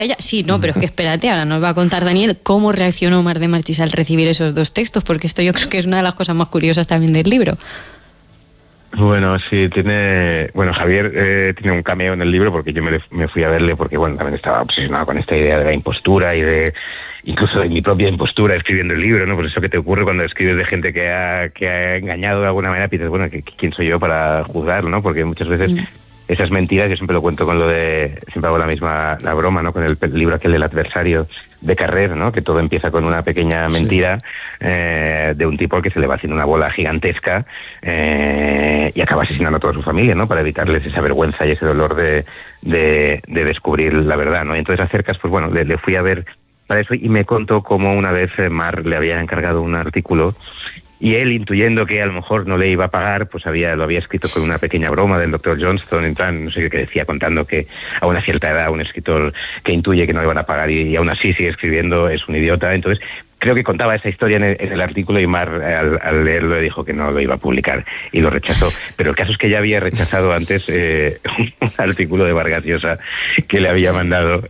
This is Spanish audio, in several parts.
ella. Sí, no, pero es que espérate, ahora nos va a contar Daniel cómo reaccionó Mar de Marchis al recibir esos 2 textos, porque esto yo creo que es una de las cosas más curiosas también del libro. Bueno, sí, Javier tiene un cameo en el libro porque yo me fui a verle porque, bueno, también estaba obsesionado con esta idea de la impostura y incluso de mi propia impostura escribiendo el libro, ¿no? Por eso que te ocurre cuando escribes de gente que ha engañado de alguna manera, piensas, bueno, ¿quién soy yo para juzgar, no? Porque muchas veces esas mentiras, yo siempre lo cuento siempre hago la broma, ¿no? Con el libro aquel del adversario de Carrer, ¿no? Que todo empieza con una pequeña mentira de un tipo al que se le va haciendo una bola gigantesca y acaba asesinando a toda su familia, ¿no? Para evitarles esa vergüenza y ese dolor de descubrir la verdad, ¿no? Y entonces acercas, pues bueno, le fui a ver para eso y me contó cómo una vez Mar le había encargado un artículo y él, intuyendo que a lo mejor no le iba a pagar, pues lo había escrito con una pequeña broma del Dr. Johnston, en plan, no sé qué decía, contando que a una cierta edad un escritor que intuye que no le van a pagar y aún así sigue escribiendo es un idiota. Entonces, creo que contaba esa historia en el artículo y Mar, al leerlo, le dijo que no lo iba a publicar y lo rechazó. Pero el caso es que ya había rechazado antes un artículo de Vargas Llosa que le había mandado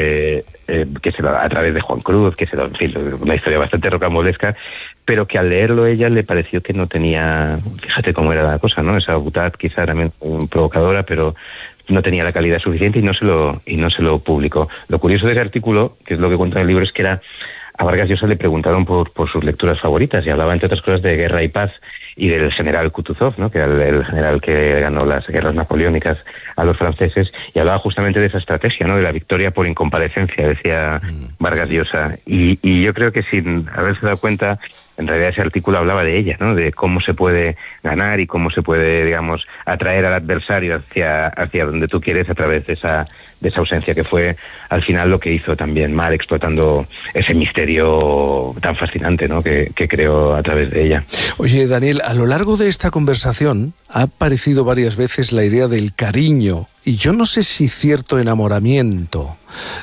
a través de Juan Cruz, en fin, una historia bastante rocambolesca, pero que al leerlo ella le pareció que no tenía, fíjate cómo era la cosa, ¿no? Esa butad quizá también provocadora, pero no tenía la calidad suficiente y no se lo publicó. Lo curioso de ese artículo, que es lo que cuenta en el libro, es que a Vargas Llosa le preguntaron por sus lecturas favoritas y hablaba, entre otras cosas, de Guerra y Paz y del general Kutuzov, ¿no? Que era el general que ganó las guerras napoleónicas a los franceses, y hablaba justamente de esa estrategia, ¿no? De la victoria por incomparecencia, decía Vargas Llosa. Y yo creo que sin haberse dado cuenta, en realidad ese artículo hablaba de ella, ¿no? De cómo se puede ganar y cómo se puede, digamos, atraer al adversario hacia donde tú quieres a través de esa ausencia, que fue al final lo que hizo también Mar, explotando ese misterio tan fascinante, ¿no? que creó a través de ella. Oye, Daniel, a lo largo de esta conversación ha aparecido varias veces la idea del cariño y yo no sé si cierto enamoramiento.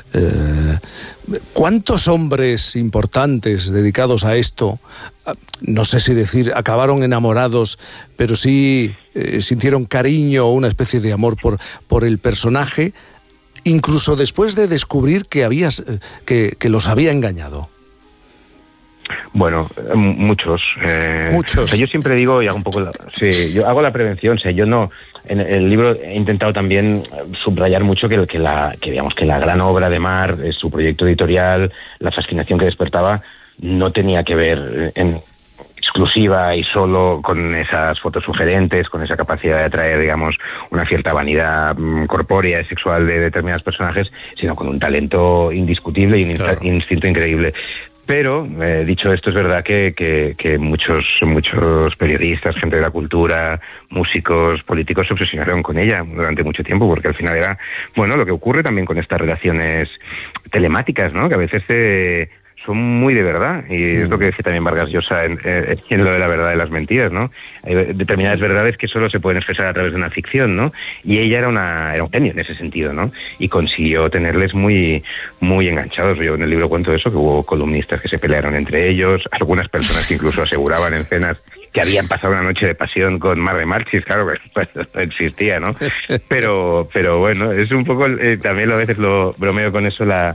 ¿Cuántos hombres importantes dedicados a esto, no sé si decir acabaron enamorados, pero sí sintieron cariño o una especie de amor por el personaje, incluso después de descubrir que los había engañado? Bueno, muchos. Muchos. O sea, yo siempre digo, y hago un poco yo hago la prevención, o sea, yo no. En el libro he intentado también subrayar mucho que la gran obra de Mar, su proyecto editorial, la fascinación que despertaba, no tenía que ver en exclusiva y solo con esas fotos sugerentes, con esa capacidad de atraer, digamos, una cierta vanidad corpórea y sexual de determinados personajes, sino con un talento indiscutible y un instinto increíble. Pero, dicho esto, es verdad que muchos periodistas, gente de la cultura, músicos, políticos se obsesionaron con ella durante mucho tiempo, porque al final era, bueno, lo que ocurre también con estas relaciones telemáticas, ¿no? Que a veces son muy de verdad, y es lo que decía también Vargas Llosa en lo de la verdad de las mentiras, ¿no? Hay determinadas verdades que solo se pueden expresar a través de una ficción, ¿no? Y ella era un genio en ese sentido, ¿no? Y consiguió tenerles muy, muy enganchados. Yo en el libro cuento eso, que hubo columnistas que se pelearon entre ellos, algunas personas que incluso aseguraban en cenas que habían pasado una noche de pasión con Mar de Marchis, claro, pues no existía, ¿no? Pero bueno, es un poco, también a veces lo bromeo con eso, la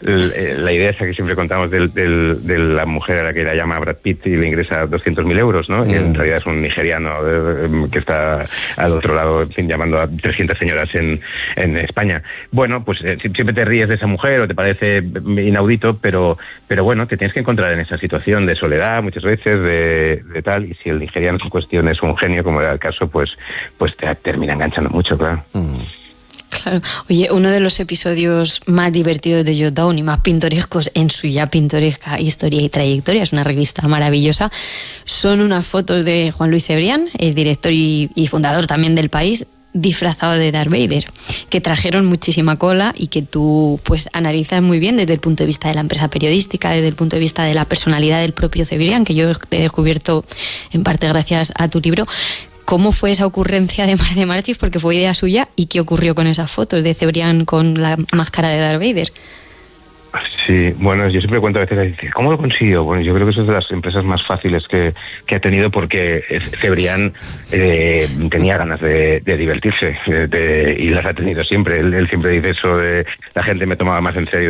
idea esa que siempre contamos de la mujer a la que la llama Brad Pitt y le ingresa 200.000 euros, ¿no? Y en realidad es un nigeriano que está al otro lado, en fin, llamando a 300 señoras en España. Bueno, pues siempre te ríes de esa mujer o te parece inaudito, pero bueno, te tienes que encontrar en esa situación de soledad muchas veces, de tal, y si el nigeriano en cuestión es un genio, como era el caso, pues te termina enganchando mucho, claro. Claro. Oye, uno de los episodios más divertidos de Jot Down y más pintorescos en su ya pintoresca historia y trayectoria, es una revista maravillosa, son unas fotos de Juan Luis Cebrián, es director y fundador también del País, disfrazado de Darth Vader, que trajeron muchísima cola y que tú pues analizas muy bien desde el punto de vista de la empresa periodística, desde el punto de vista de la personalidad del propio Cebrián, que yo he descubierto en parte gracias a tu libro. ¿Cómo fue esa ocurrencia de Mar de Marchis? Porque fue idea suya. ¿Y qué ocurrió con esas fotos de Cebrián con la máscara de Darth Vader? Sí, bueno, yo siempre cuento a veces, ¿cómo lo consiguió? Bueno, yo creo que eso es de las empresas más fáciles que ha tenido, porque Cebrián tenía ganas de divertirse y las ha tenido siempre. Él siempre dice eso de la gente me tomaba más en serio